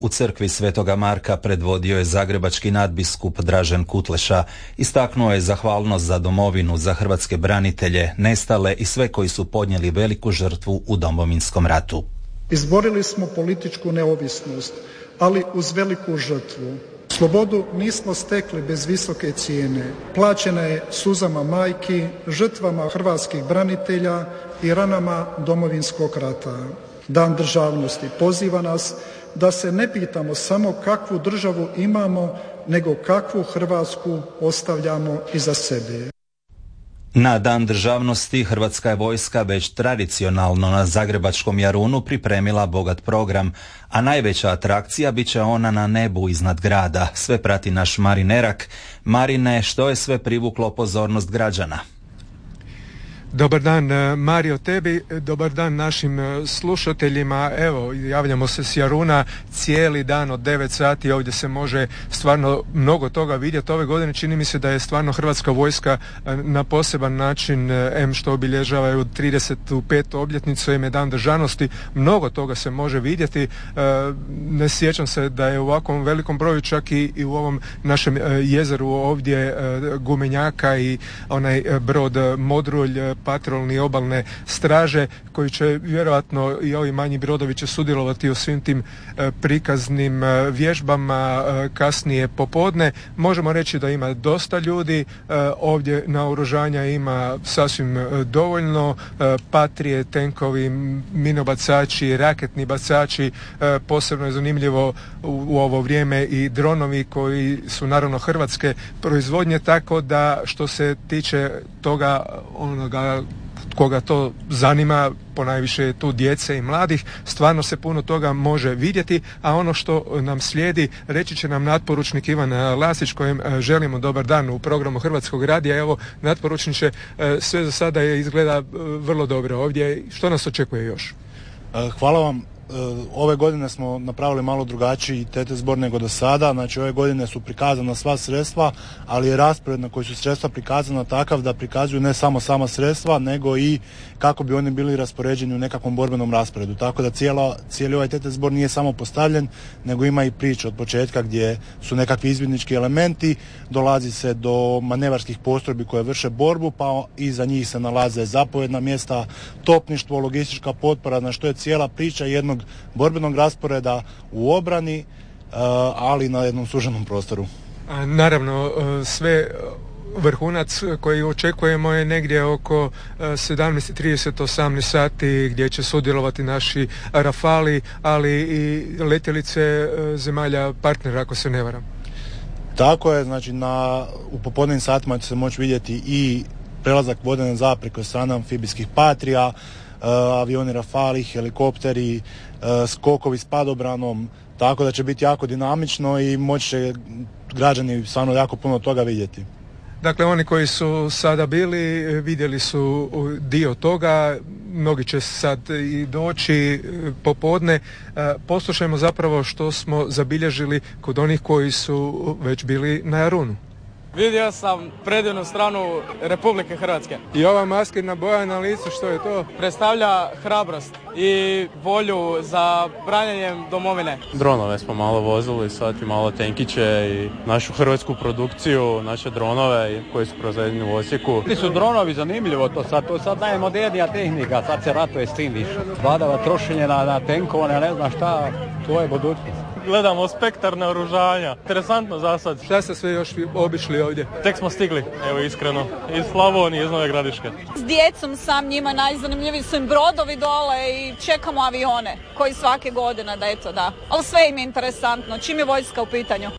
crkvi Svetoga Marka predvodio je zagrebački nadbiskup Dražen Kutleša. Istaknuo je zahvalnost za domovinu, za hrvatske branitelje, nestale i sve koji su podnijeli veliku žrtvu u Domovinskom ratu. Izborili smo političku neovisnost, ali uz veliku žrtvu. Slobodu nismo stekli bez visoke cijene. Plaćena je suzama majki, žrtvama hrvatskih branitelja i ranama Domovinskog rata. Dan državnosti poziva nas da se ne pitamo samo kakvu državu imamo, nego kakvu Hrvatsku ostavljamo iza sebe. Na Dan državnosti Hrvatska je vojska već tradicionalno na zagrebačkom Jarunu pripremila bogat program, a najveća atrakcija bit će ona na nebu iznad grada. Sve prati naš Marin Erak. Marine, što je sve privuklo pozornost građana? Dobar dan Mario tebi, dobar dan našim slušateljima. Evo, javljamo se s Jaruna cijeli dan od 9 sati, ovdje se može stvarno mnogo toga vidjeti. Ove godine čini mi se da je stvarno Hrvatska vojska na poseban način, što obilježavaju 35. obljetnicu, je Dan državnosti, mnogo toga se može vidjeti. Ne sjećam se da je u ovakvom velikom broju čak i u ovom našem jezeru ovdje gumenjaka i onaj brod Modrulj, patrolni obalne straže, koji će vjerojatno i ovi manji brodovi će sudjelovati u svim tim prikaznim vježbama kasnije popodne. Možemo reći da ima dosta ljudi, ovdje naoružanja ima sasvim dovoljno, patrije, tenkovi, minobacači, raketni bacači, posebno je zanimljivo u ovo vrijeme i dronovi koji su naravno hrvatske proizvodnje, tako da što se tiče toga onoga koga to zanima, ponajviše je tu djece i mladih, stvarno se puno toga može vidjeti, a ono što nam slijedi reći će nam natporučnik Ivan Lasić, kojem želimo dobar dan u programu Hrvatskog radija. Evo, natporučniče, sve za sada izgleda vrlo dobro ovdje. Što nas očekuje još? Hvala vam. Ove godine smo napravili malo drugačiji TT zbor nego do sada. Znači, ove godine su prikazana sva sredstva, ali je raspored na koji su sredstva prikazana takav da prikazuju ne samo sama sredstva, nego i kako bi oni bili raspoređeni u nekakvom borbenom rasporedu. Tako da cijeli ovaj TT zbor nije samo postavljen, nego ima i priču od početka gdje su nekakvi izvidnički elementi, dolazi se do manevarskih postrojbi koje vrše borbu, pa iza njih se nalaze zapovjedna mjesta, topništvo, logistička potpora, na što je cijela priča jednog borbenog rasporeda u obrani, ali na jednom suženom prostoru. Naravno, sve vrhunac koji očekujemo je negdje oko 17:30, 18 sati, gdje će sudjelovati naši Rafali, ali i letjelice zemalja partnera, ako se ne varam. Tako je, znači u popodnevnim satima će se moći vidjeti i prelazak vodene zapreke od strane amfibijskih Patrija, avioni Rafali, helikopteri, skokovi s padobranom, tako da će biti jako dinamično i moći će građani stvarno jako puno toga vidjeti. Dakle, oni koji su sada bili, vidjeli su dio toga, mnogi će sad i doći popodne. Poslušajmo zapravo što smo zabilježili kod onih koji su već bili na Jarunu. Vidio sam predivnu stranu Republike Hrvatske. I ova maskirna boja na licu, što je to? Predstavlja hrabrost i volju za branjenjem domovine. Dronove smo malo vozili, sad i malo tenkiće i našu hrvatsku produkciju, naše dronove koji su proizvedeni u Osijeku. Ti su dronovi zanimljivo, to sad najmodernija tehnika, sad se ratuje s tim više. Badava trošenje na tenkove, ne znam šta, to je budućnost. Gledamo spektar naoružanja. Interesantno za sad. Šta ste sve još obišli ovdje? Tek smo stigli, evo iskreno, iz Slavonije, iz Nove Gradiške. S djecom sam, njima najzanimljiviji su im brodovi dole i čekamo avione, koji svake godine, da. Ali sve im je interesantno, čim je vojska u pitanju.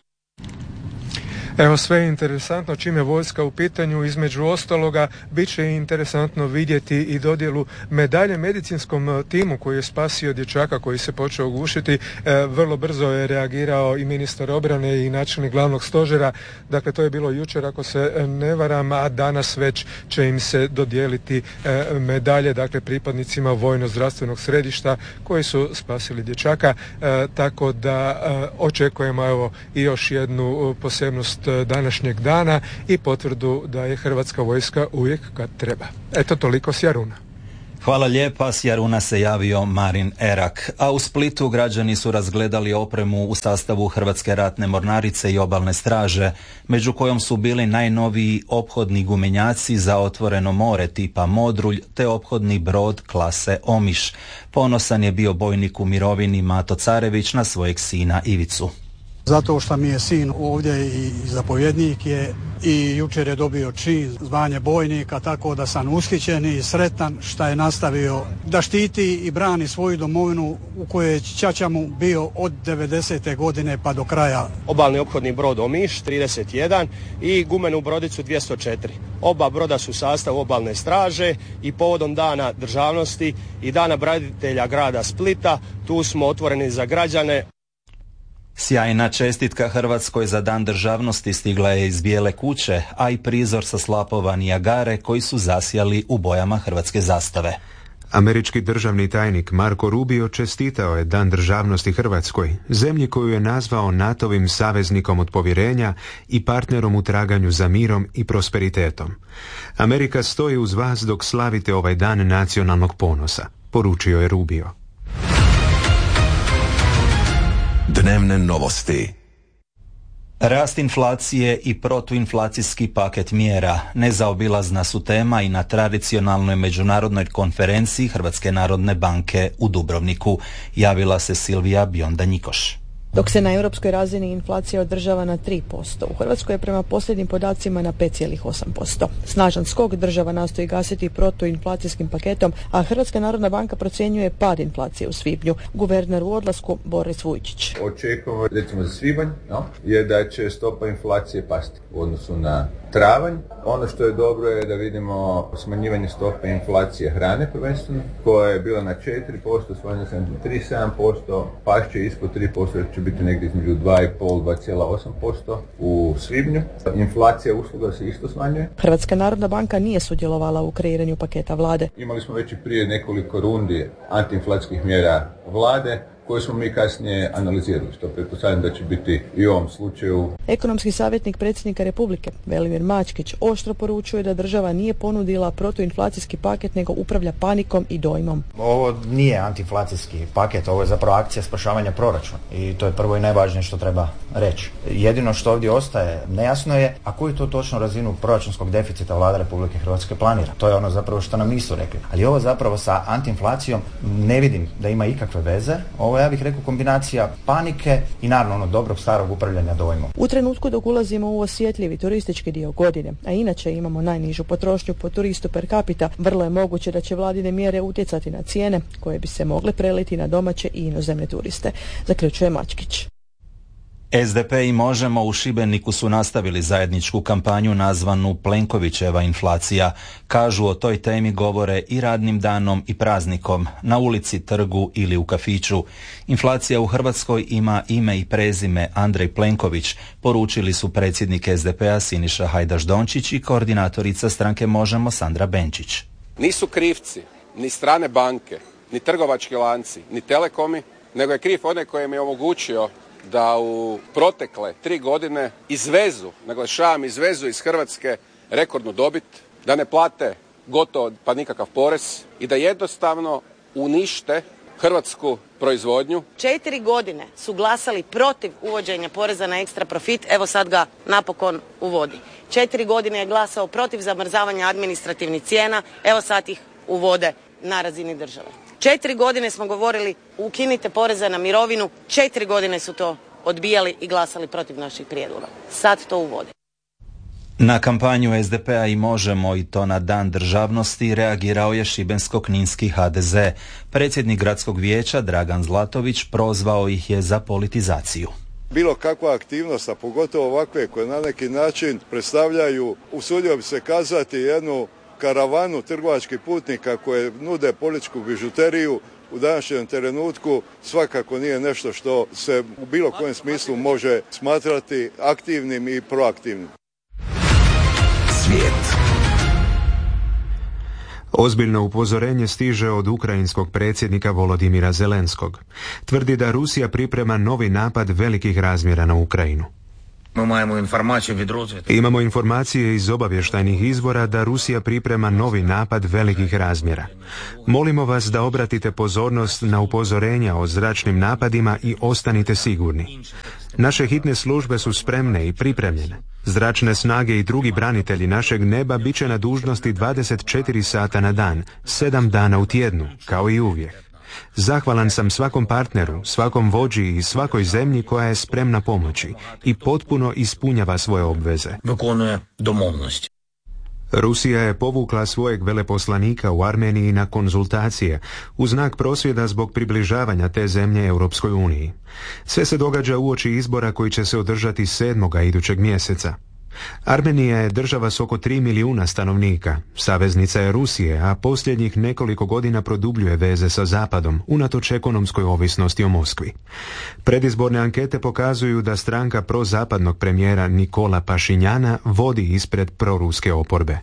Evo, sve je interesantno čim je vojska u pitanju. Između ostaloga bit će interesantno vidjeti i dodjelu medalje medicinskom timu koji je spasio dječaka koji se počeo gušiti. Vrlo brzo je reagirao i ministar obrane i načelnik glavnog stožera. Dakle, to je bilo jučer, ako se ne varam, a danas već će im se dodijeliti medalje, dakle pripadnicima vojno-zdravstvenog središta koji su spasili dječaka. Tako da očekujemo evo i još jednu posebnost današnjeg dana i potvrdu da je Hrvatska vojska uvijek kad treba. Eto, toliko s Jaruna. Hvala lijepa, s Jaruna se javio Marin Erak. A u Splitu građani su razgledali opremu u sastavu Hrvatske ratne mornarice i obalne straže, među kojom su bili najnoviji ophodni gumenjaci za otvoreno more tipa Modrulj te ophodni brod klase Omiš. Ponosan je bio bojnik u mirovini Mato Carević na svojeg sina Ivicu. Zato što mi je sin ovdje i zapovjednik je i jučer je dobio čin, zvanje bojnika, tako da sam ushićen i sretan što je nastavio da štiti i brani svoju domovinu u kojoj je ćaća mu bio od 90. godine pa do kraja. Obalni ophodni brod Omiš 31 i gumenu brodicu 204. Oba broda su u sastavu obalne straže i povodom Dana državnosti i Dana branitelja grada Splita tu smo otvoreni za građane. Sjajna čestitka Hrvatskoj za Dan državnosti stigla je iz Bijele kuće, a i prizor sa slapova Nijagare koji su zasjali u bojama hrvatske zastave. Američki državni tajnik Marco Rubio čestitao je Dan državnosti Hrvatskoj, zemlji koju je nazvao NATO-vim saveznikom od povjerenja i partnerom u traganju za mirom i prosperitetom. Amerika stoji uz vas dok slavite ovaj dan nacionalnog ponosa, poručio je Rubio. Dnevne novosti. Rast inflacije i protuinflacijski paket mjera nezaobilazna su tema i na tradicionalnoj međunarodnoj konferenciji Hrvatske narodne banke u Dubrovniku. Javila se Silvija Bionda-Njikoš. Dok se na europskoj razini inflacija održava na 3%, u Hrvatskoj je prema posljednjim podacima na 5,8%. Snažan skok država nastoji gasiti protuinflacijskim paketom, a Hrvatska narodna banka procjenjuje pad inflacije u svibnju. Guverner u odlasku Boris Vujčić. Očekujemo, recimo za svibanj, je da će stopa inflacije pasti u odnosu na travanj. Ono što je dobro je da vidimo smanjivanje stope inflacije hrane prvenstveno, koja je bila na 4%, smanjila se na 3,7%, pašće ispod 3%, jer će biti negdje između 2,5-2,8% u svibnju. Inflacija usluga se isto smanjuje. Hrvatska narodna banka nije sudjelovala u kreiranju paketa vlade. Imali smo već i prije nekoliko rundi antiinflacijskih mjera vlade, koje smo mi kasnije analizirali, što pretpostavljam da će biti i u ovom slučaju. Ekonomski savjetnik predsjednika Republike, Velimir Mačkić, oštro poručuje da država nije ponudila protuinflacijski paket, nego upravlja panikom i dojmom. Ovo nije antiinflacijski paket, ovo je zapravo akcija spašavanja proračuna i to je prvo i najvažnije što treba reći. Jedino što ovdje ostaje nejasno je, a koju to točno razinu proračunskog deficita vlada Republike Hrvatske planira. To je ono zapravo što nam nisu rekli. Ali ovo zapravo sa antiinflacijom ne vidim da ima ikakve veze. Ovo ja bih rekao kombinacija panike i naravno dobrog starog upravljanja dojmom. U trenutku dok ulazimo u osjetljivi turistički dio godine, a inače imamo najnižu potrošnju po turistu per capita, vrlo je moguće da će vladine mjere utjecati na cijene koje bi se mogle preliti na domaće i inozemne turiste, zaključuje Mačkić. SDP i Možemo u Šibeniku su nastavili zajedničku kampanju nazvanu Plenkovićeva inflacija. Kažu o toj temi govore i radnim danom i praznikom, na ulici, trgu ili u kafiću. Inflacija u Hrvatskoj ima ime i prezime Andrej Plenković, poručili su predsjednik SDP-a Siniša Hajdaš-Dončić i koordinatorica stranke Možemo Sandra Benčić. Nisu krivci ni strane banke, ni trgovački lanci, ni telekomi, nego je kriv onaj koji im je omogućio da u protekle 3 godine izvezu, naglašavam izvezu iz Hrvatske rekordnu dobit, da ne plate gotovo pa nikakav porez i da jednostavno unište hrvatsku proizvodnju. 4 godine su glasali protiv uvođenja poreza na ekstra profit, evo sad ga napokon uvodi. 4 godine je glasao protiv zamrzavanja administrativnih cijena, evo sad ih uvode na razini države. 4 godine smo govorili ukinite poreze na mirovinu, 4 godine su to odbijali i glasali protiv naših prijedloga. Sad to uvode. Na kampanju SDP-a i Možemo i to na Dan državnosti reagirao je šibensko-kninski HDZ. Predsjednik gradskog vijeća Dragan Zlatović prozvao ih je za politizaciju. Bilo kakva aktivnost, a pogotovo ovakve koje na neki način predstavljaju, usudio bi se kazati, jednu karavanu trgovačkih putnika koje nude političku bižuteriju u današnjem trenutku, svakako nije nešto što se u bilo kojem smislu može smatrati aktivnim i proaktivnim. Svijet. Ozbiljno upozorenje stiže od ukrajinskog predsjednika Volodimira Zelenskog. Tvrdi da Rusija priprema novi napad velikih razmjera na Ukrajinu. Imamo informacije iz obavještajnih izvora da Rusija priprema novi napad velikih razmjera. Molimo vas da obratite pozornost na upozorenja o zračnim napadima i ostanite sigurni. Naše hitne službe su spremne i pripremljene. Zračne snage i drugi branitelji našeg neba bit će na dužnosti 24 sata na dan, 7 dana u tjednu, kao i uvijek. Zahvalan sam svakom partneru, svakom vođi i svakoj zemlji koja je spremna pomoći i potpuno ispunjava svoje obveze. Rusija je povukla svojeg veleposlanika u Armeniji na konzultacije u znak prosvjeda zbog približavanja te zemlje Europskoj uniji. Sve se događa uoči izbora koji će se održati 7. idućeg mjeseca. Armenija je država s oko 3 milijuna stanovnika, saveznica je Rusije, a posljednjih nekoliko godina produbljuje veze sa Zapadom, unatoč ekonomskoj ovisnosti o Moskvi. Predizborne ankete pokazuju da stranka prozapadnog premijera Nikola Pašinjana vodi ispred proruske oporbe.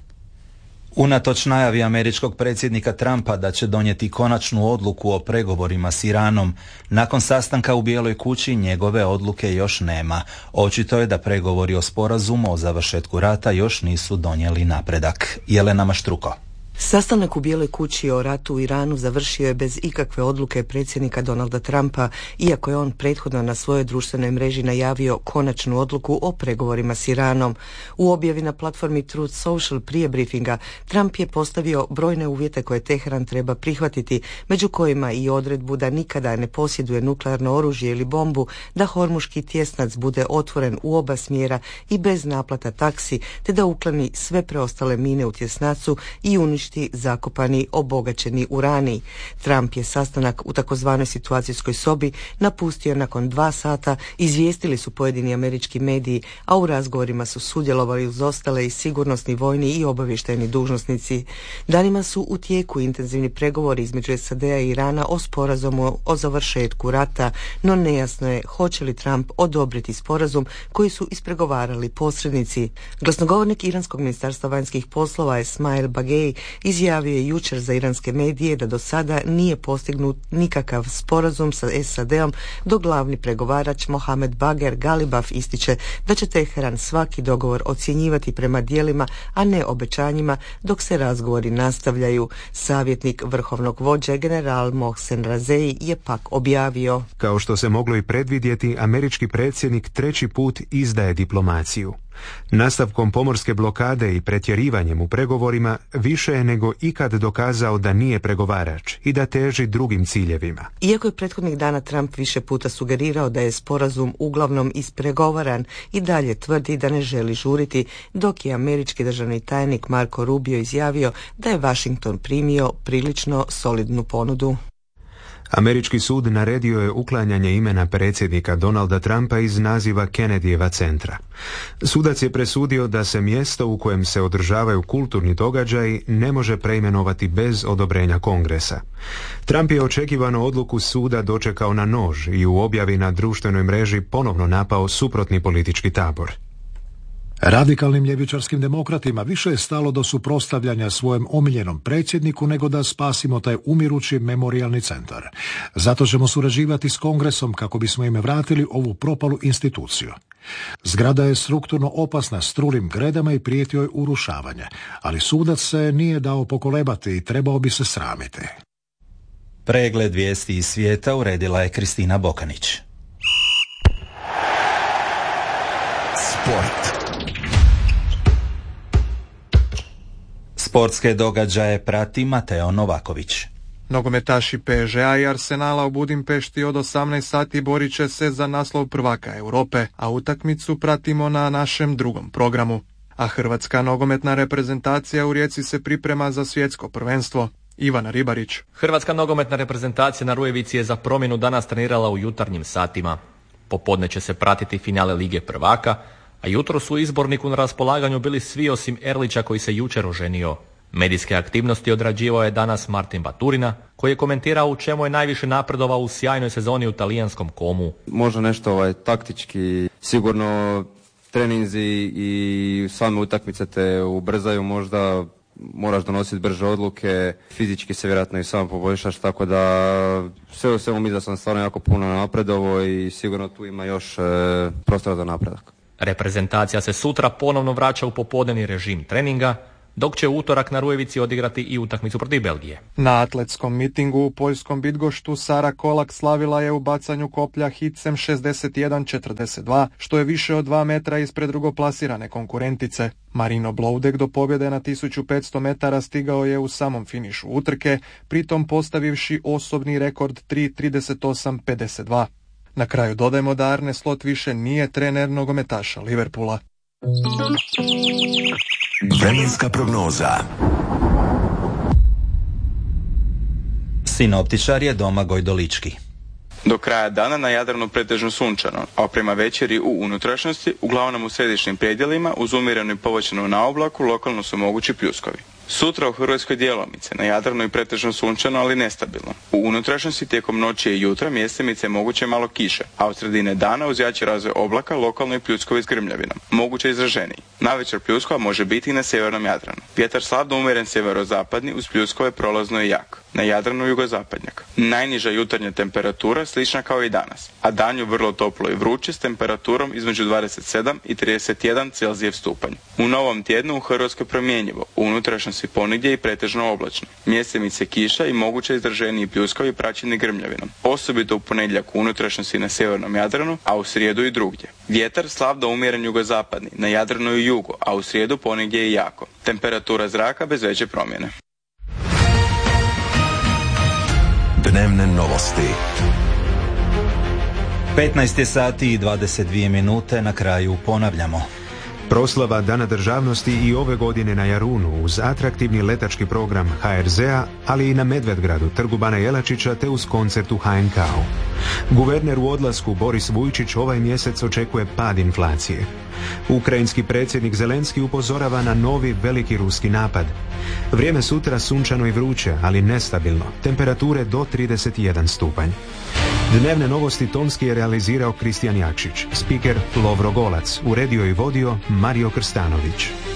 Unatoč najavi američkog predsjednika Trumpa da će donijeti konačnu odluku o pregovorima s Iranom, nakon sastanka u Bijeloj kući njegove odluke još nema. Očito je da pregovori o sporazumu o završetku rata još nisu donijeli napredak. Jelena Maštruko. Sastanak u Bijeloj kući o ratu u Iranu završio je bez ikakve odluke predsjednika Donalda Trumpa, iako je on prethodno na svojoj društvenoj mreži najavio konačnu odluku o pregovorima s Iranom. U objavi na platformi Truth Social prije briefinga, Trump je postavio brojne uvjete koje Teheran treba prihvatiti, među kojima i odredbu da nikada ne posjeduje nuklearno oružje ili bombu, da Hormuški tjesnac bude otvoren u oba smjera i bez naplata taksi, te da ukloni sve preostale mine u tjesnacu i uništi zakopani obogaćeni urani. Trump je sastanak u takozvanoj situacijskoj sobi napustio nakon 2 sata, izvijestili su pojedini američki mediji, a u razgovorima su sudjelovali uz ostale i sigurnosni, vojni i obavještajni dužnosnici. Danima su u tijeku intenzivni pregovori između SAD-a i Irana o sporazumu o završetku rata, no nejasno je hoće li Trump odobriti sporazum koji su ispregovarali posrednici. Glasnogovornik Iranskog ministarstva vanjskih poslova Esmail Bagej izjavio je jučer za iranske medije da do sada nije postignut nikakav sporazum sa SAD-om, dok glavni pregovarač Mohamed Bagher Galibaf ističe da će Teheran svaki dogovor ocjenjivati prema djelima, a ne obećanjima, dok se razgovori nastavljaju. Savjetnik vrhovnog vođe general Mohsen Razei je pak objavio: kao što se moglo i predvidjeti, američki predsjednik 3. put izdaje diplomaciju. Nastavkom pomorske blokade i pretjerivanjem u pregovorima više je nego ikad dokazao da nije pregovarač i da teži drugim ciljevima. Iako je prethodnih dana Trump više puta sugerirao da je sporazum uglavnom ispregovaran, i dalje tvrdi da ne želi žuriti, dok je američki državni tajnik Marco Rubio izjavio da je Washington primio prilično solidnu ponudu. Američki sud naredio je uklanjanje imena predsjednika Donalda Trumpa iz naziva Kennedyjeva centra. Sudac je presudio da se mjesto u kojem se održavaju kulturni događaji ne može preimenovati bez odobrenja Kongresa. Trump je očekivano odluku suda dočekao na nož i u objavi na društvenoj mreži ponovno napao suprotni politički tabor. Radikalnim ljevičarskim demokratima više je stalo do suprotstavljanja svojem omiljenom predsjedniku nego da spasimo taj umirući memorijalni centar. Zato ćemo surađivati s Kongresom kako bismo im vratili ovu propalu instituciju. Zgrada je strukturno opasna s trulim gredama i prijeti joj urušavanje, ali sudac se nije dao pokolebati i trebao bi se sramiti. Pregled vijesti iz svijeta uredila je Kristina Bokanić. Sport. Sportske događaje prati Mateo Novaković. Nogometaši PSG-a i Arsenala u Budimpešti od 18 sati borit će se za naslov prvaka Europe, a utakmicu pratimo na našem drugom programu. A hrvatska nogometna reprezentacija u Rijeci se priprema za svjetsko prvenstvo. Ivana Ribarić. Hrvatska nogometna reprezentacija na Rujevici je za promjenu danas trenirala u jutarnjim satima. Popodne će se pratiti finale Lige prvaka, a jutro su u izborniku na raspolaganju bili svi osim Erlića koji se jučer oženio. Medijske aktivnosti odrađivao je danas Martin Baturina, koji je komentirao u čemu je najviše napredovao u sjajnoj sezoni u talijanskom Komu. Možda nešto taktički, sigurno treninzi i same utakmice te ubrzaju, možda moraš donositi brže odluke, fizički se vjerojatno i samo poboljšaš, tako da sve u svemu mislim da sam stvarno jako puno napredovao i sigurno tu ima još prostora za napredak. Reprezentacija se sutra ponovno vraća u popodnevni režim treninga, dok će utorak na Rujevici odigrati i utakmicu protiv Belgije. Na atletskom mitingu u poljskom Bydgosztu Sara Kolak slavila je u bacanju koplja hicem 61-42, što je više od 2 metra ispred drugoplasirane konkurentice. Marino Bloudek do pobjede na 1500 metara stigao je u samom finišu utrke, pritom postavivši osobni rekord 3:38:52. Na kraju dodajmo da Arne Slot više nije trener nogometaša Liverpoola. Vremenska prognoza. Sinoptičar je Domagoj Dolički. Do kraja dana na Jadranu pretežno sunčano, a prema večeri u unutrašnjosti, uglavnom u središnjim predjelima, uz umjerenu i povećanu na oblaku, lokalno su mogući pljuskovi. Sutra u Hrvatskoj djelomice, na Jadranu i pretežno sunčano, ali nestabilno. U unutrašnjosti tijekom noći i jutra mjestimice je moguće malo kiše, a od sredine dana uz jači razvoj oblaka lokalno i pljuskovi s grmljavinom, moguće izraženiji. Navečer pljuskova može biti i na sjevernom Jadranu. Vjetar slab do umjeren sjeverozapadni, uz pljuskove prolazno i jak. Na Jadranu jugozapadnjak. Najniža jutarnja temperatura slična kao i danas, a danju vrlo toplo i vruće s temperaturom između 27 i 31 Celzijev stupanj. U novom tjednu u Hrvatskoj promjenjivo, u unutrašnjosti ponegdje i pretežno oblačno. Mjestimice kiša i moguće izraženiji pljuskovi praćeni grmljavinom. Osobito u ponedjeljak u unutrašnjosti na sjevernom Jadranu, a u srijedu i drugdje. Vjetar slab do umjeren jugozapadni, na Jadranu i jugu, a u srijedu ponegdje i jako. Temperatura zraka bez veće promjene. Dnevne novosti. 15 je sati i 22 minute, na kraju ponavljamo. Proslava Dana državnosti i ove godine na Jarunu uz atraktivni letački program HRZ-a, ali i na Medvedgradu, Trgu Bana Jelačića te uz koncert u HNK-u. Guverner u odlasku Boris Vujčić ovaj mjesec očekuje pad inflacije. Ukrajinski predsjednik Zelenski upozorava na novi veliki ruski napad. Vrijeme sutra sunčano i vruće, ali nestabilno. Temperature do 31 stupanj. Dnevne novosti tonski je realizirao Kristijan Jakšić. Spiker Lovro Golac. Uredio i vodio Mario Krstanović.